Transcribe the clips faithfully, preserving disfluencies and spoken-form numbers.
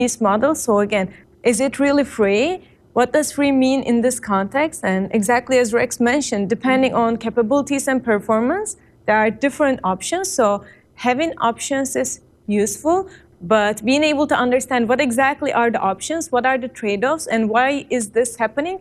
these models. So again, is it really free? What does free mean in this context? And exactly as Rex mentioned, depending on capabilities and performance, there are different options. So having options is useful, but being able to understand what exactly are the options, what are the trade-offs, and why is this happening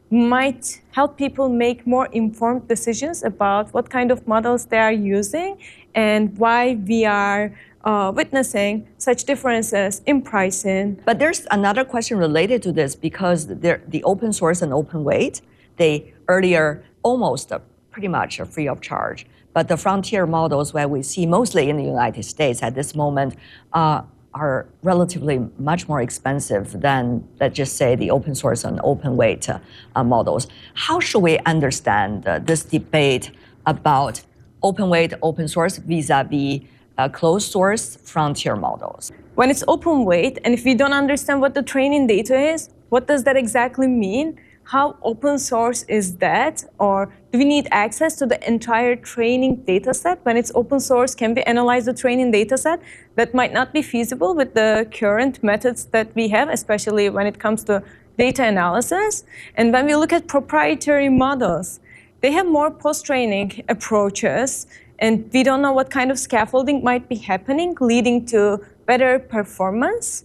might help people make more informed decisions about what kind of models they are using and why we are uh, witnessing such differences in pricing. But there's another question related to this because the open source and open weight, they earlier almost pretty much are free of charge. But the frontier models where we see mostly in the United States at this moment uh, are relatively much more expensive than, let's just say, the open source and open weight uh, uh, models. How should we understand uh, this debate about open weight, open source vis-a-vis uh, closed source frontier models? When it's open weight, and if we don't understand what the training data is, what does that exactly mean? How open source is that? Or do we need access to the entire training data set? When it's open source, can we analyze the training data set? That might not be feasible with the current methods that we have, especially when it comes to data analysis. And when we look at proprietary models, they have more post-training approaches, and we don't know what kind of scaffolding might be happening, leading to better performance.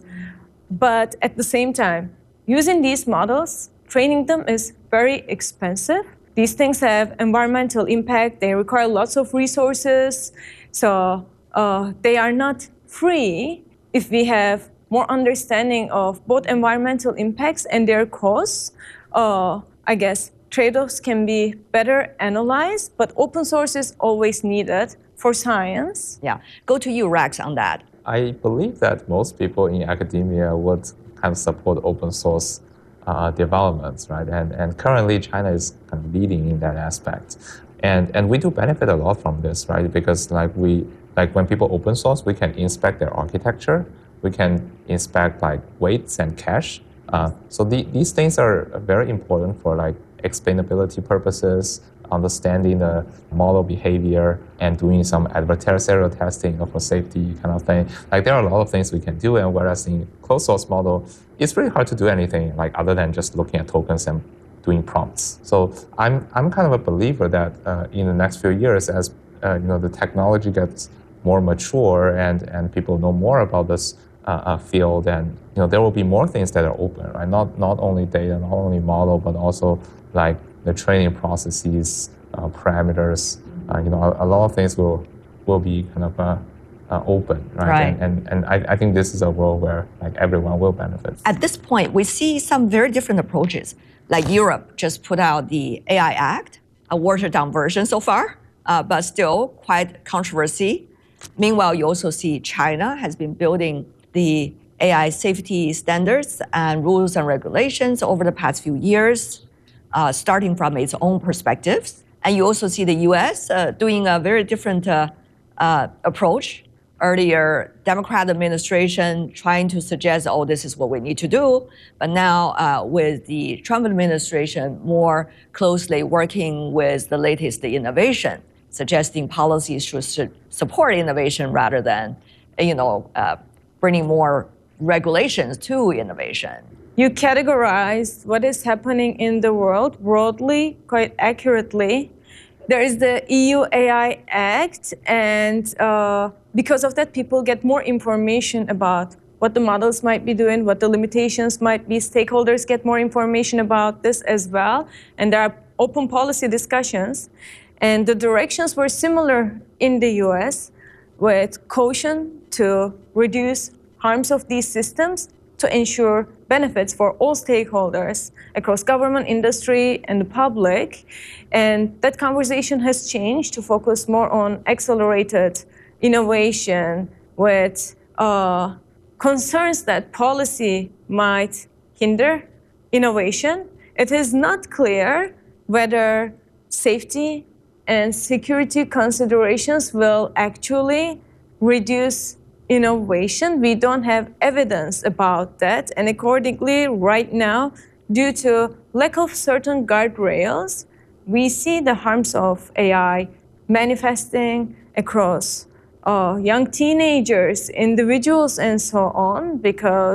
But at the same time, using these models, training them is very expensive. These things have environmental impact. They require lots of resources. So uh, they are not free. If we have more understanding of both environmental impacts and their costs, uh, I guess trade-offs can be better analyzed, but open source is always needed for science. Yeah, go to you, Rex, on that. I believe that most people in academia would kind of support open source Uh, developments, right? And and currently China is kind of leading in that aspect, and and we do benefit a lot from this, right? Because like we like when people open source, we can inspect their architecture, we can inspect like weights and cache. Uh, so the, these things are very important for like explainability purposes, understanding the model behavior, and doing some adversarial testing for safety kind of thing. Like there are a lot of things we can do, and whereas in closed source model, it's really hard to do anything like other than just looking at tokens and doing prompts. So I'm I'm kind of a believer that uh, in the next few years, as uh, you know, the technology gets more mature and and people know more about this uh, uh, field, and you know there will be more things that are open, right? Not not only data, not only model, but also like the training processes, uh, parameters. Uh, you know, a, a lot of things will will be kind of uh, uh, open, right? Right. And and, and I, I think this is a world where like everyone will benefit. At this point, we see some very different approaches. Like Europe just put out the A I Act, a watered down version so far, uh, but still quite controversy. Meanwhile, you also see China has been building the A I safety standards and rules and regulations over the past few years, uh, starting from its own perspectives. And you also see the U S uh, doing a very different uh, uh, approach. Earlier, Democrat administration trying to suggest, oh, this is what we need to do. But now uh, with the Trump administration more closely working with the latest innovation, suggesting policies should su- support innovation rather than, you know, uh, bringing more regulations to innovation. You categorize what is happening in the world broadly, quite accurately. There is the E U A I Act, and uh, because of that, people get more information about what the models might be doing, what the limitations might be. Stakeholders get more information about this as well, and there are open policy discussions. And the directions were similar in the U S, with caution to reduce harms of these systems to ensure benefits for all stakeholders across government, industry, and the public. And that conversation has changed to focus more on accelerated innovation with uh, concerns that policy might hinder innovation. It is not clear whether safety and security considerations will actually reduce innovation. We don't have evidence about that. And accordingly, right now, due to lack of certain guardrails, we see the harms of A I manifesting across uh, young teenagers, individuals, and so on, because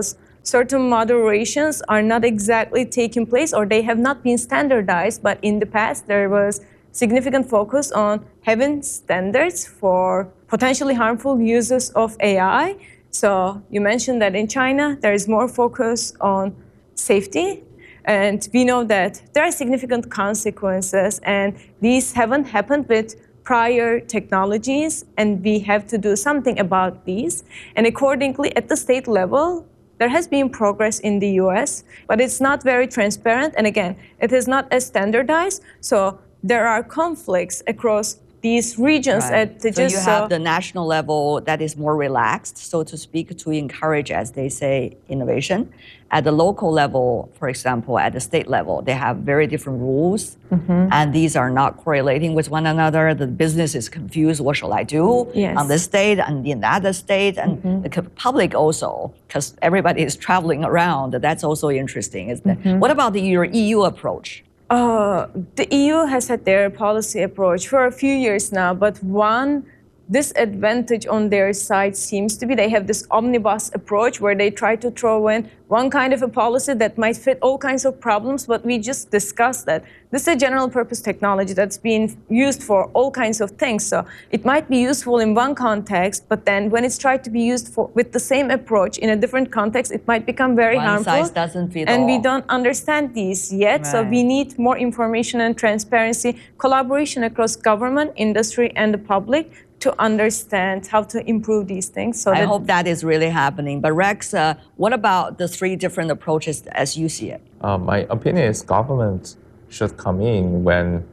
certain moderations are not exactly taking place or they have not been standardized, but in the past there was significant focus on having standards for potentially harmful uses of A I. So you mentioned that in China there is more focus on safety, and we know that there are significant consequences, and these haven't happened with prior technologies, and we have to do something about these. And accordingly, at the state level, there has been progress in the U S, but it's not very transparent, and again, it is not as standardized, so there are conflicts across these regions. Right. At the So you just have uh, the national level that is more relaxed, so to speak, to encourage, as they say, innovation. At the local level, for example, at the state level, they have very different rules, Mm-hmm. and these are not correlating with one another. The business is confused. What shall I do Yes. on this state and in that other state? And Mm-hmm. the co- public also, because everybody is traveling around. That's also interesting. Isn't it? Mm-hmm. What about the, your E U approach? Uh, the E U has had their policy approach for a few years now, but one disadvantage on their side seems to be they have this omnibus approach where they try to throw in one kind of a policy that might fit all kinds of problems, but we just discussed that this is a general purpose technology that's being used for all kinds of things. So it might be useful in one context, but then when it's tried to be used for with the same approach in a different context, it might become very One harmful. size doesn't fit and all. we don't understand these yet. So Right. we need more information and transparency, collaboration across government, industry, and the public to understand how to improve these things. So I that hope that is really happening. But Rex, uh, what about the three different approaches as you see it? Uh, my opinion is government should come in when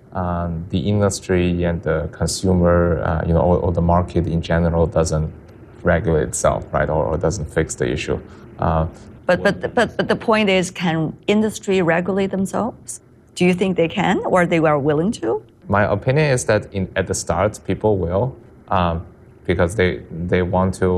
um, the industry and the consumer, uh, you know, or, or the market in general doesn't regulate itself, right, or, or doesn't fix the issue. Uh, But, but, but, but the point is, can industry regulate themselves? Do you think they can, or they are willing to? My opinion is that in, at the start, people will, um, because they they want to,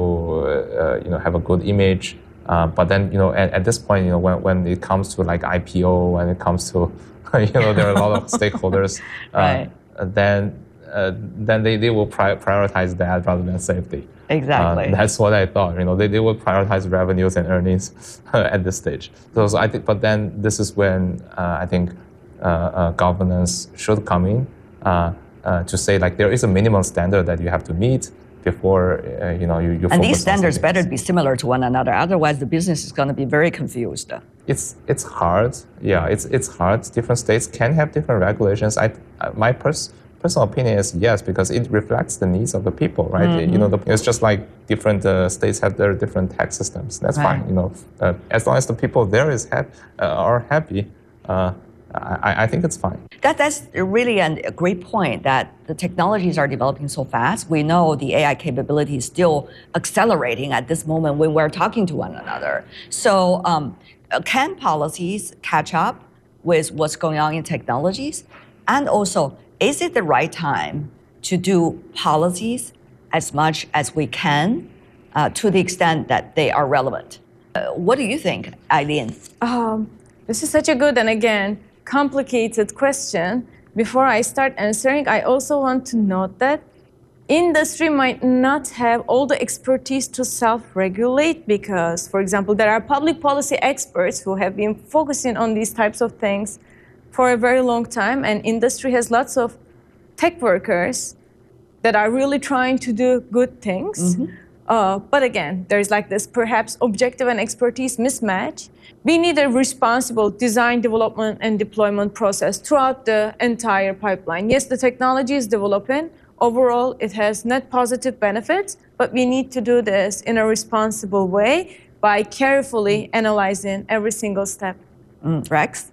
uh, you know, have a good image. Uh, but then, you know, at, at this point, you know, when, when it comes to like I P O, when it comes to, you know, there are a lot of stakeholders. Uh, Right. Then, uh, then they, they will pri- prioritize that rather than safety. Exactly. Uh, that's what I thought. You know, they, they will prioritize revenues and earnings at this stage. So, so I think, but then this is when uh, I think uh, uh, governance should come in. Uh, uh, to say like there is a minimum standard that you have to meet before uh, you know you, you And focus these on standards something better else. be similar to one another. Otherwise, the business is going to be very confused. It's it's hard. Yeah, it's it's hard. Different states can have different regulations. I uh, my pers- personal opinion is yes, because it reflects the needs of the people, right? Mm-hmm. You know, the, it's just like different uh, states have their different tax systems. That's Right. fine. You know, uh, as long as the people there is hap- uh, are happy. Uh, I, I think it's fine. That, that's really an, a great point that the technologies are developing so fast. We know the A I capability is still accelerating at this moment when we're talking to one another. So um, uh, can policies catch up with what's going on in technologies? And also, is it the right time to do policies as much as we can uh, to the extent that they are relevant? Uh, what do you think, Eileen? Um, this is such a good and again complicated question. Before I start answering, I also want to note that industry might not have all the expertise to self-regulate because, for example, there are public policy experts who have been focusing on these types of things for a very long time, and industry has lots of tech workers that are really trying to do good things. Uh, but again, there's like this perhaps objective and expertise mismatch. We need a responsible design, development, and deployment process throughout the entire pipeline. Yes, the technology is developing. Overall, it has net positive benefits, but we need to do this in a responsible way by carefully analyzing every single step. Mm, Rex?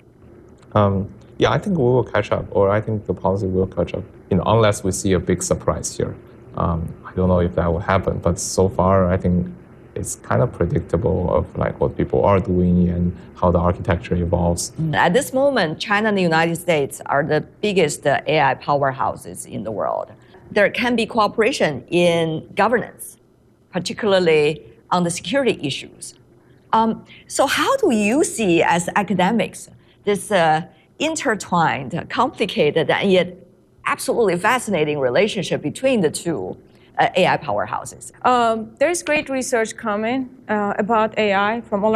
Um, yeah, I think we will catch up, or I think the policy will catch up. You know, unless we see a big surprise here. Um, I don't know if that will happen, but so far I think it's kind of predictable of like what people are doing and how the architecture evolves. At this moment, China and the United States are the biggest uh, A I powerhouses in the world. There can be cooperation in governance, particularly on the security issues. Um, so how do you see as academics this uh, intertwined, complicated, and yet absolutely fascinating relationship between the two? uh, A I powerhouses? Um, there's great research coming uh, about A I from all